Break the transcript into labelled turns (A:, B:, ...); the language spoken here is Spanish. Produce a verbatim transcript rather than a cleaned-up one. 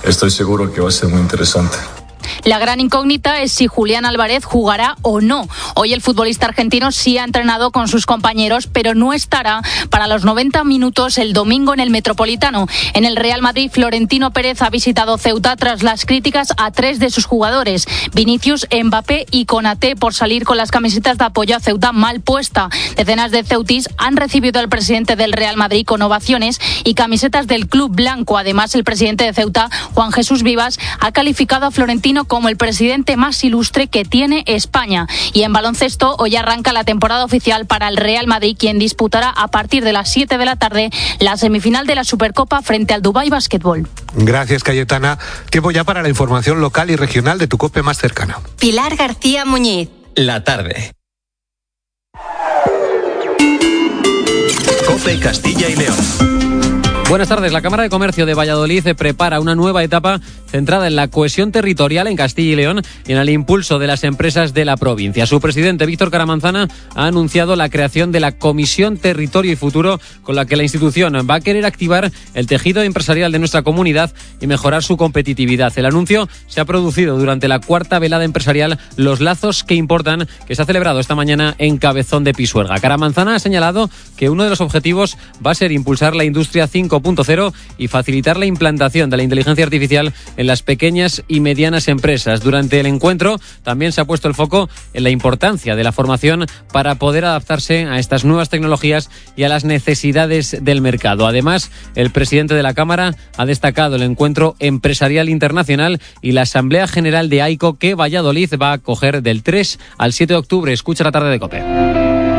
A: estoy seguro que va a ser muy interesante.
B: La gran incógnita es si Julián Álvarez jugará o no. Hoy el futbolista argentino sí ha entrenado con sus compañeros, pero no estará para los noventa minutos el domingo en el Metropolitano. En el Real Madrid, Florentino Pérez ha visitado Ceuta tras las críticas a tres de sus jugadores, Vinicius, Mbappé y Konaté, por salir con las camisetas de apoyo a Ceuta mal puesta. Decenas de ceutis han recibido al presidente del Real Madrid con ovaciones y camisetas del club blanco. Además, el presidente de Ceuta, Juan Jesús Vivas, ha calificado a Florentino como el presidente más ilustre que tiene España. Y en baloncesto, hoy arranca la temporada oficial para el Real Madrid, quien disputará a partir de las siete de la tarde la semifinal de la Supercopa frente al Dubái Basketball.
C: Gracias, Cayetana. Tiempo ya para la información local y regional de tu COPE más cercana.
D: Pilar García Muñiz.
E: La tarde. COPE Castilla y León.
F: Buenas tardes. La Cámara de Comercio de Valladolid prepara una nueva etapa centrada en la cohesión territorial en Castilla y León y en el impulso de las empresas de la provincia. Su presidente, Víctor Caramanzana, ha anunciado la creación de la Comisión Territorio y Futuro, con la que la institución va a querer activar el tejido empresarial de nuestra comunidad y mejorar su competitividad. El anuncio se ha producido durante la cuarta velada empresarial Los Lazos que Importan, que se ha celebrado esta mañana en Cabezón de Pisuerga. Caramanzana ha señalado que uno de los objetivos va a ser impulsar la industria cinco punto cero y facilitar la implantación de la inteligencia artificial en las pequeñas y medianas empresas. Durante el encuentro también se ha puesto el foco en la importancia de la formación para poder adaptarse a estas nuevas tecnologías y a las necesidades del mercado. Además, el presidente de la Cámara ha destacado el encuentro empresarial internacional y la Asamblea General de AICO que Valladolid va a acoger del tres al siete de octubre. Escucha la tarde de COPE.